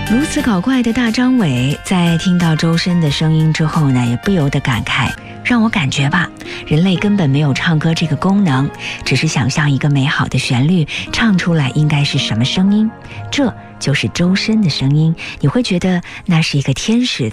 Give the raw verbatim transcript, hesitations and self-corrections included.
如此搞怪的大张伟，在听到周深的声音之后呢，也不由得感慨，让我感觉吧，人类根本没有唱歌这个功能，只是想象一个美好的旋律，唱出来应该是什么声音，这就是周深的声音，你会觉得那是一个天使